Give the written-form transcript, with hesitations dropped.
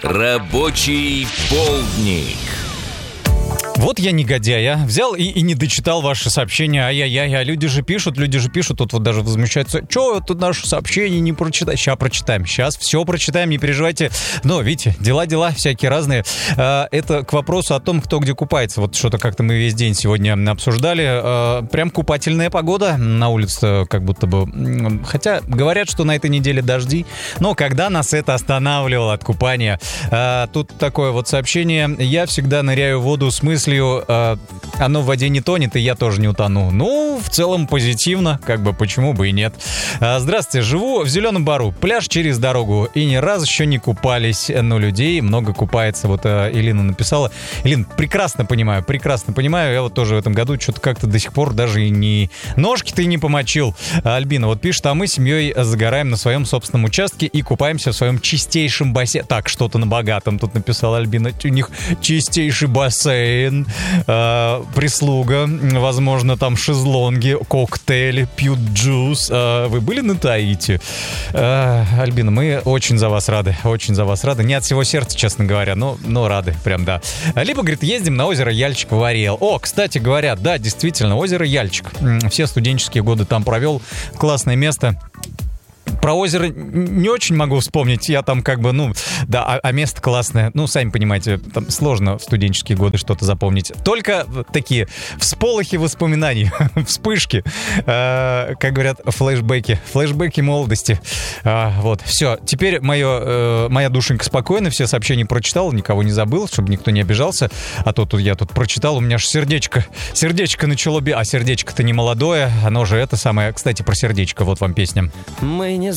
Рабочий полдник. Вот я негодяй, я взял и не дочитал ваши сообщения. Ай-яй-яй, а люди же пишут. Тут вот даже возмущаются. Чё тут наши сообщения не прочитать? Сейчас все прочитаем, не переживайте. Но, видите, дела всякие разные. Это к вопросу о том, кто где купается. Вот что-то как-то мы весь день сегодня обсуждали. Прям купательная погода на улице, как будто бы. Хотя говорят, что на этой неделе дожди. Но когда нас это останавливало от купания? Тут такое вот сообщение. Я всегда ныряю в воду с мыслью, оно в воде не тонет, и я тоже не утону. Ну, в целом позитивно, как бы почему бы и нет. Здравствуйте, живу в Зеленом Бару, пляж через дорогу, и ни разу еще не купались, но людей много купается. Вот Элина написала. Элин, прекрасно понимаю. Я вот тоже в этом году что-то как-то до сих пор даже и не... Ножки-то и не помочил. Альбина вот пишет, а мы с семьей загораем на своем собственном участке и купаемся в своем чистейшем бассейне. Так, что-то на богатом тут написала Альбина. У них чистейший бассейн. Прислуга, возможно, там шезлонги, коктейли, пьют джус. Вы были на Таити? Альбина, мы очень за вас рады. Не от всего сердца, честно говоря, но рады, прям, да. Либо, говорит, ездим на озеро Яльчик в Ариэл. О, кстати говоря, да, действительно, озеро Яльчик. Все студенческие годы там провел. Классное место. Про озеро не очень могу вспомнить. Я там как бы, а место классное. Сами понимаете, там сложно в студенческие годы что-то запомнить. Только такие всполохи воспоминаний, вспышки, как говорят, флешбеки молодости. Вот, все. Теперь моя душенька спокойна, все сообщения прочитал, никого не забыл, чтобы никто не обижался. А то я тут прочитал, у меня же сердечко начало бить. А сердечко-то не молодое, оно же это самое. Кстати, про сердечко, вот вам песня. Мы не